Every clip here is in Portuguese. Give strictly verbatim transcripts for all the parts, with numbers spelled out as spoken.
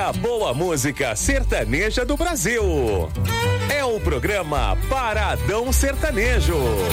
da boa música sertaneja do Brasil. É o programa Paradão Sertanejo.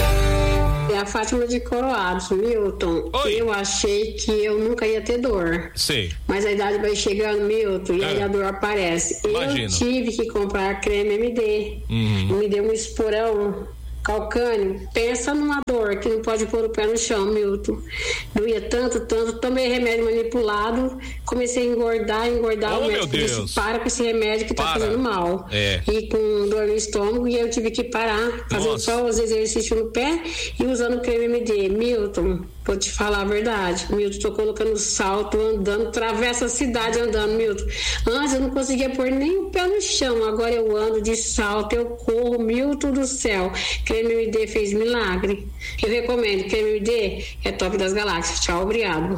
É a Fátima de Coroados, Milton. Oi. Eu achei que eu nunca ia ter dor. Sim. Mas a idade vai chegando, Milton, e é. aí a dor aparece. Imagino. Eu tive que comprar creme M D. Uhum. Me deu um esporão calcâneo. Pensa numa dor que não pode pôr o pé no chão, Milton. Doía tanto, tanto. Tomei remédio manipulado. Comecei a engordar, engordar. Oh, o médico meu Deus. disse, para com esse remédio que para. tá fazendo mal. É. E com dor no estômago, e eu tive que parar. Fazendo Nossa. só os exercícios no pé e usando creme M D. Milton, vou te falar a verdade. Milton, tô colocando salto, andando, atravessa a cidade andando, Milton. Antes eu não conseguia pôr nem o pé no chão. Agora eu ando de salto, eu corro, Milton do céu. Creme M D fez milagre. Eu recomendo, creme M D é top das galáxias. Tchau, obrigado.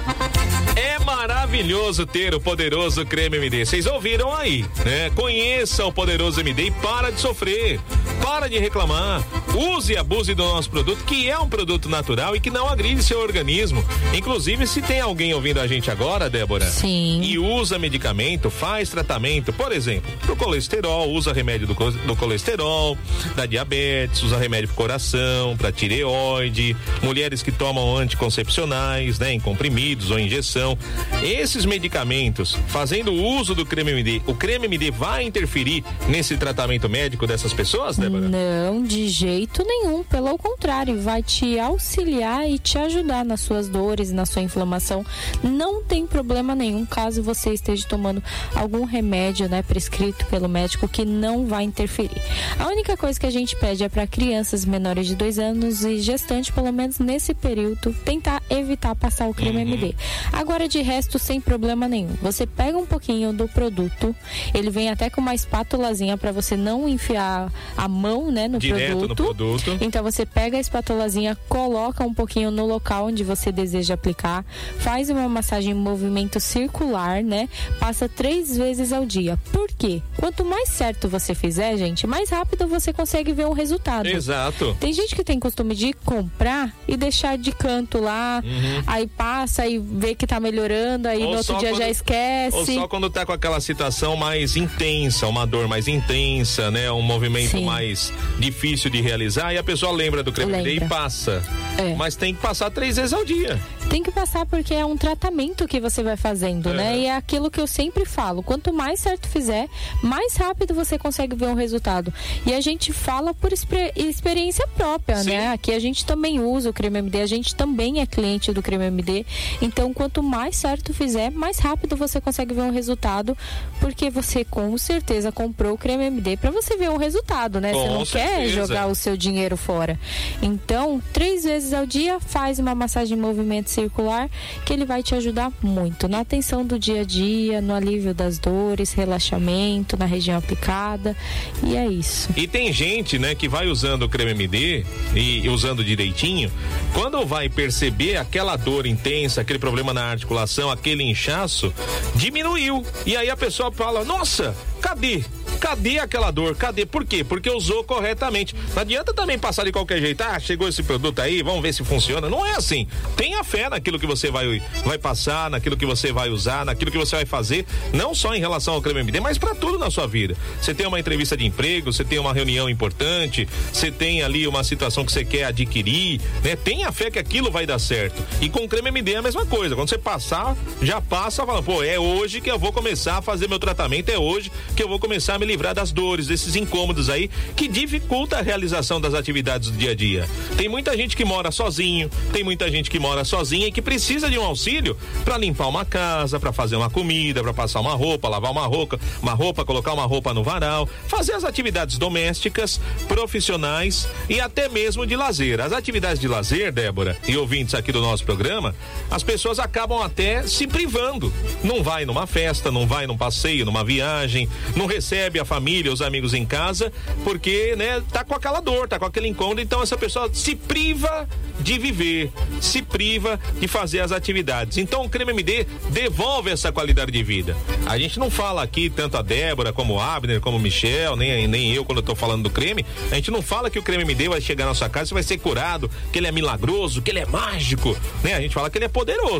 É maravilhoso ter o poderoso creme M D. Vocês ouviram aí, né? Conheça o poderoso M D e para de sofrer. Para de reclamar. Use e abuse do nosso produto, que é um produto natural e que não agride seu organismo. Inclusive, se tem alguém ouvindo a gente agora, Débora, Sim. e usa medicamento, faz tratamento, por exemplo, pro colesterol, usa remédio do, do colesterol, da diabetes, usa remédio pro coração, pra tireoide, mulheres que tomam anticoncepcionais, né, em comprimidos ou injeção. Esses medicamentos, fazendo uso do creme M D, o creme M D vai interferir nesse tratamento médico dessas pessoas, Débora? Não, de jeito nenhum, pelo contrário, vai te auxiliar e te ajudar nas suas dores, na sua inflamação. Não tem problema nenhum caso você esteja tomando algum remédio, né, prescrito pelo médico, que não vai interferir. A única coisa que a gente pede é para crianças menores de dois anos e gestante, pelo menos nesse período, tentar evitar passar o creme uhum. M D. Agora, de resto, sem problema nenhum. Você pega um pouquinho do produto, ele vem até com uma espátulazinha para você não enfiar a mão, né, no Direto produto. no produto. Então você pega a espátulazinha, coloca um pouquinho no local onde você deseja aplicar, faz uma massagem em movimento circular, né? Passa três vezes ao dia. Por quê? Quanto mais certo você fizer, gente, mais rápido você consegue ver um resultado. Exato. Tem gente que tem costume de comprar e deixar de canto lá, uhum. aí passa e vê que tá melhorando, aí ou no outro dia quando, já esquece. Ou só quando tá com aquela situação mais intensa, uma dor mais intensa, né? Um movimento Sim. mais difícil de realizar, e a pessoa lembra do creme M D e passa. É. Mas tem que passar três vezes ao dia. Tem que passar porque é um tratamento que você vai fazendo, é. né? E é aquilo que eu sempre falo, quanto mais certo fizer, mais rápido você consegue ver um resultado. E a gente fala por exper- experiência própria, Sim. né? Aqui a gente também usa o creme M D, a gente também é cliente do creme M D. Então, quanto mais certo fizer, mais rápido você consegue ver um resultado, porque você com certeza comprou o creme M D para você ver um resultado, né? Com você não certeza. quer jogar o seu dinheiro fora. Então, três vezes ao dia, faz uma massagem em movimento circular, que ele vai te ajudar muito na atenção do dia a dia, no alívio das dores, relaxamento na região aplicada, e é isso. E tem gente, né, que vai usando o creme M D e usando direitinho, quando vai perceber aquela dor intensa, aquele problema na articulação, aquele inchaço, diminuiu. E aí a pessoa fala, nossa, cadê? Cadê aquela dor? Cadê? Por quê? Porque usou corretamente. Não adianta também passar de qualquer jeito. Ah, chegou esse produto aí, vamos ver se funciona. Não é assim. Tenha fé naquilo que você vai, vai passar, naquilo que você vai usar, naquilo que você vai fazer, não só em relação ao creme M D, mas para tudo na sua vida. Você tem uma entrevista de emprego, você tem uma reunião importante, você tem ali uma situação que você quer adquirir, né? Tenha fé que aquilo vai dar certo. E com o creme M D é a mesma coisa. Quando você passar, já passa falando, pô, é hoje que eu vou começar a fazer meu tratamento, é hoje que eu vou começar a me livrar das dores, desses incômodos aí que dificulta a realização das atividades do dia a dia. Tem muita gente que mora sozinho, tem muita gente que mora sozinha e que precisa de um auxílio para limpar uma casa, para fazer uma comida, para passar uma roupa, lavar uma roupa, uma roupa, colocar uma roupa no varal, fazer as atividades domésticas, profissionais e até mesmo de lazer. As atividades de lazer, Débora, e ouvintes aqui do nosso programa, as pessoas acabam até se privando. Não vai numa festa, não vai num passeio, numa viagem, não recebe a família, os amigos em casa, porque, né, tá com aquela dor, tá com aquele incômodo, então essa pessoa se priva de viver, se priva de fazer as atividades. Então o creme M D devolve essa qualidade de vida. A gente não fala aqui, tanto a Débora, como o Abner, como o Michel, nem, nem eu, quando eu tô falando do creme, a gente não fala que o creme M D vai chegar na sua casa e vai ser curado, que ele é milagroso, que ele é mágico, né? A gente fala que ele é poderoso.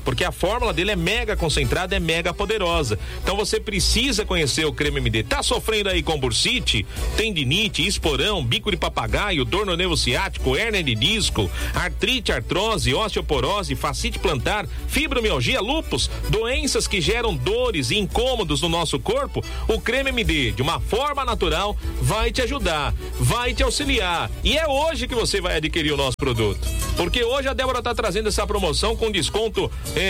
porque a fórmula dele é mega concentrada, é mega poderosa. Então você precisa conhecer o Creme M D. Tá sofrendo aí com bursite, tendinite, esporão, bico de papagaio, dor no nervo ciático, hérnia de disco, artrite, artrose, osteoporose, fascite plantar, fibromialgia, lúpus, doenças que geram dores e incômodos no nosso corpo? O Creme M D, de uma forma natural, vai te ajudar, vai te auxiliar. E é hoje que você vai adquirir o nosso produto. Porque hoje a Débora tá trazendo essa promoção com desconto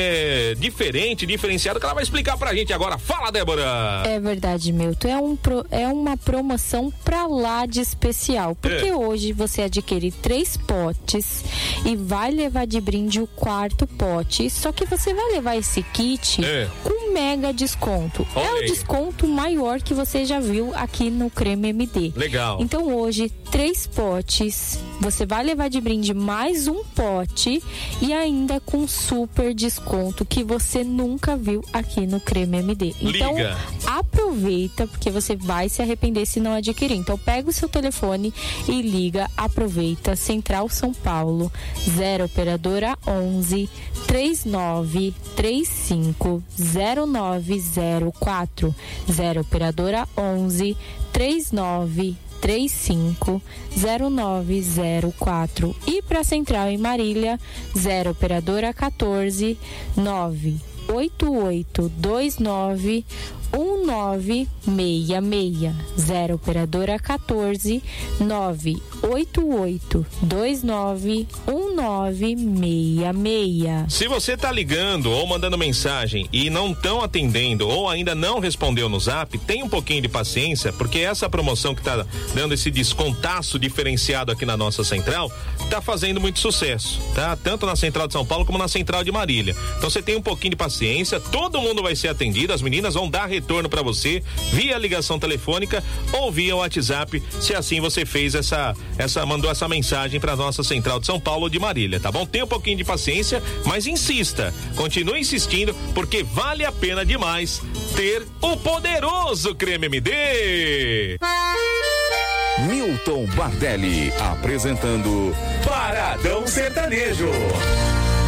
é, diferente, diferenciado, que ela vai explicar pra gente agora. Fala, Débora! É verdade, Milton. É, um pro, é uma promoção pra lá de especial. Porque é. hoje você adquire três potes e vai levar de brinde o quarto pote. Só que você vai levar esse kit é. com mega desconto. Olha é o aí. desconto maior que você já viu aqui no Creme M D. Legal. Então hoje, três potes. Você vai levar de brinde mais um pote e ainda com super desconto que você nunca viu aqui no Creme M D. Então, Liga. aproveita, porque você vai se arrepender se não adquirir. Então, pega o seu telefone e liga, aproveita. Central São Paulo, zero operadora onze, três nove três cinco, zero nove zero quatro, zero operadora onze, três nove três cinco, zero nove zero quatro. E para Central em Marília, zero operadora quatorze, nove oito oito dois nove um nove seis seis, zero operadora quatorze, nove oito oito dois nove um nove seis seis. Se você tá ligando ou mandando mensagem e não estão atendendo ou ainda não respondeu no Zap, tem um pouquinho de paciência, porque essa promoção que tá dando esse descontaço diferenciado aqui na nossa central tá fazendo muito sucesso, tá? Tanto na Central de São Paulo como na Central de Marília. Então você tem um pouquinho de paciência, todo mundo vai ser atendido, as meninas vão dar retorno para você via ligação telefônica ou via WhatsApp, se assim você fez essa, essa mandou essa mensagem para nossa Central de São Paulo ou de Marília, tá bom? Tenha um pouquinho de paciência, mas insista, continue insistindo, porque vale a pena demais ter o poderoso Creme M D. Milton Bardelli apresentando Paradão Sertanejo.